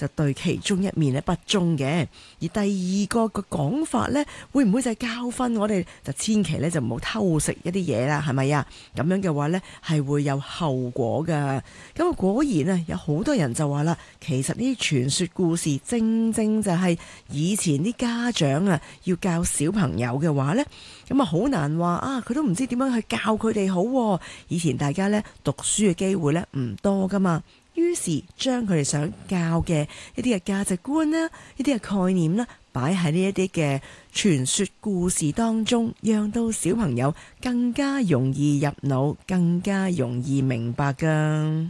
就對其中一面咧不忠嘅。而第二個嘅講法呢，會唔會就係教訓我哋就千祈咧就唔好偷食一啲嘢啦，係咪啊？咁樣嘅話呢，係會有後果噶。咁啊果然啊，有好多人就話啦，其實呢啲傳說故事正正就係以前啲家長啊要教小朋友嘅話呢，咁啊好難話啊，佢都唔知點樣去教佢哋好。以前大家呢讀書嘅機會呢唔多噶嘛。於是將佢哋想教嘅一啲嘅價值觀啦，一啲嘅概念啦，擺喺呢一啲嘅傳說故事當中，讓到小朋友更加容易入腦，更加容易明白㗎。